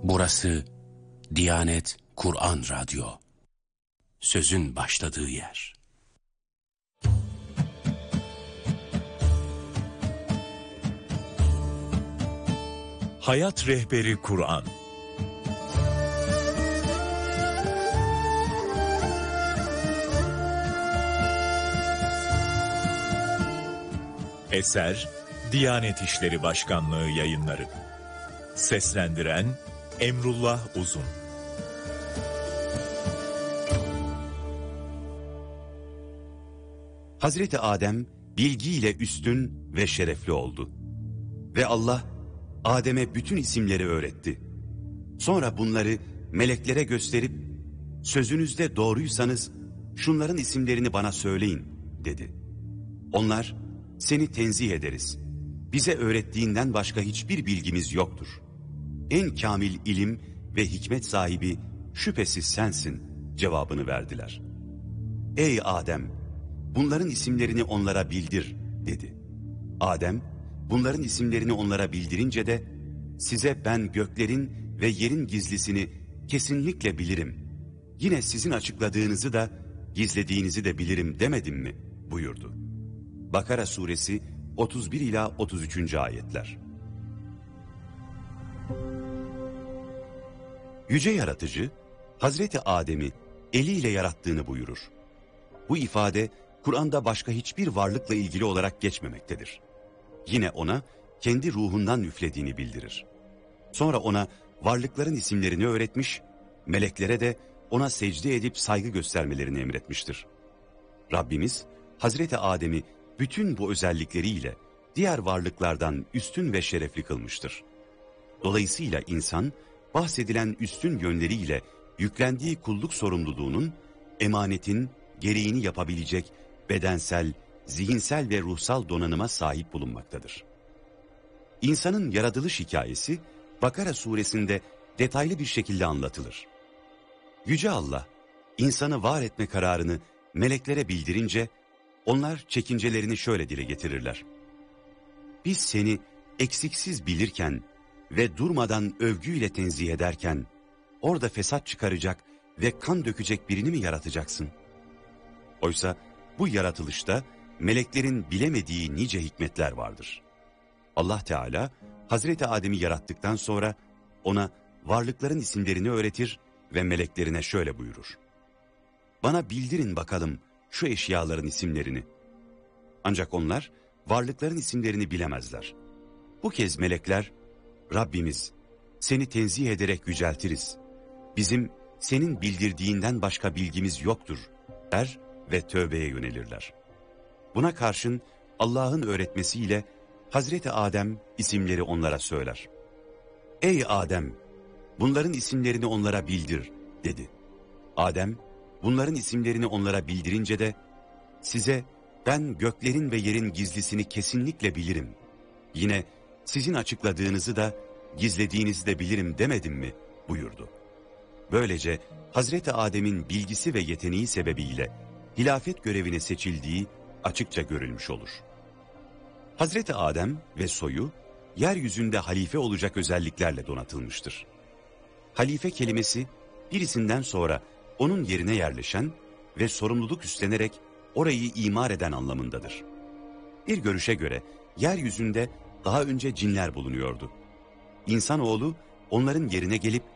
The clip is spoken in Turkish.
Burası Diyanet Kur'an Radyo. Sözün başladığı yer. Hayat Rehberi Kur'an. Eser Diyanet İşleri Başkanlığı Yayınları. Seslendiren Emrullah Uzun. Hazreti Adem bilgiyle üstün ve şerefli oldu. Ve Allah Adem'e bütün isimleri öğretti. Sonra bunları meleklere gösterip, sözünüzde doğruysanız şunların isimlerini bana söyleyin dedi. Onlar, seni tenzih ederiz. Bize öğrettiğinden başka hiçbir bilgimiz yoktur. En kamil ilim ve hikmet sahibi şüphesiz sensin cevabını verdiler. Ey Adem, bunların isimlerini onlara bildir dedi. Adem, bunların isimlerini onlara bildirince de, size ben göklerin ve yerin gizlisini kesinlikle bilirim. Yine sizin açıkladığınızı da gizlediğinizi de bilirim demedim mi buyurdu. Bakara suresi 31 ila 33. ayetler. Yüce Yaratıcı, Hazreti Adem'i eliyle yarattığını buyurur. Bu ifade, Kur'an'da başka hiçbir varlıkla ilgili olarak geçmemektedir. Yine ona kendi ruhundan üflediğini bildirir. Sonra ona varlıkların isimlerini öğretmiş, meleklere de ona secde edip saygı göstermelerini emretmiştir. Rabbimiz, Hazreti Adem'i bütün bu özellikleriyle diğer varlıklardan üstün ve şerefli kılmıştır. Dolayısıyla insan, bahsedilen üstün yönleriyle yüklendiği kulluk sorumluluğunun, emanetin gereğini yapabilecek bedensel, zihinsel ve ruhsal donanıma sahip bulunmaktadır. İnsanın yaratılış hikayesi, Bakara suresinde detaylı bir şekilde anlatılır. Yüce Allah, insanı var etme kararını meleklere bildirince, onlar çekincelerini şöyle dile getirirler. Biz seni eksiksiz bilirken ve durmadan övgüyle tenzih ederken, orada fesat çıkaracak ve kan dökecek birini mi yaratacaksın? Oysa bu yaratılışta meleklerin bilemediği nice hikmetler vardır. Allah Teala, Hazreti Adem'i yarattıktan sonra ona varlıkların isimlerini öğretir ve meleklerine şöyle buyurur. Bana bildirin bakalım şu eşyaların isimlerini. Ancak onlar varlıkların isimlerini bilemezler. Bu kez melekler, Rabbimiz seni tenzih ederek yüceltiriz. Bizim senin bildirdiğinden başka bilgimiz yoktur der ve tövbeye yönelirler. Buna karşın Allah'ın öğretmesiyle Hazreti Adem isimleri onlara söyler. Ey Adem, bunların isimlerini onlara bildir dedi. Adem, bunların isimlerini onlara bildirince de, size ben göklerin ve yerin gizlisini kesinlikle bilirim. Yine sizin açıkladığınızı da gizlediğinizi de bilirim demedim mi buyurdu. Böylece Hazreti Adem'in bilgisi ve yeteneği sebebiyle hilafet görevine seçildiği açıkça görülmüş olur. Hazreti Adem ve soyu yeryüzünde halife olacak özelliklerle donatılmıştır. Halife kelimesi birisinden sonra onun yerine yerleşen ve sorumluluk üstlenerek orayı imar eden anlamındadır. Bir görüşe göre yeryüzünde daha önce cinler bulunuyordu. İnsanoğlu onların yerine gelip